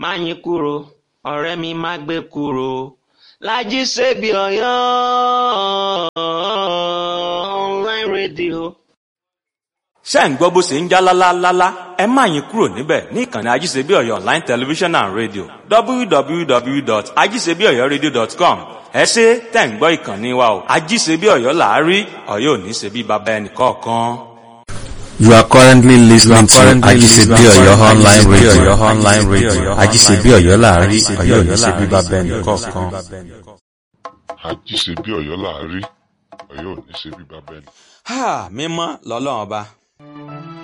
Máyìnkúrò ọ̀rẹ́ mi má gbé kúrò, Lájí Ṣebí Ọ̀yọ́ online radio. ṣé ń gbọ́ bó ṣe ń já lálálálá ẹ má yín kúrò níbẹ̀ ní ìkànnì ajíṣebí ọ̀yọ́ online television and radio www.ajíṣebíọ̀yọ́radio.com ẹ ṣé tẹ̀ ń gbọ́ ìkànnì wa o ajíṣebí ọ̀yọ́ làárí ọ̀yọ́ ò ní ṣe bí baba ẹnì kọ̀ọ̀kan. You are currently listening to Ajisebi Oyo online radio. Ajisebi Oyo láàrí Ọ̀yọ́ ní ṣe bíbá bẹ́ẹ̀ni kọ̀ọ̀kan. Àjíṣebí Ọ̀yọ́ láàrí Ọ̀yọ́ ò ní ṣe bí bàbá ẹni. mímọ́ lọ́lọ́run ọba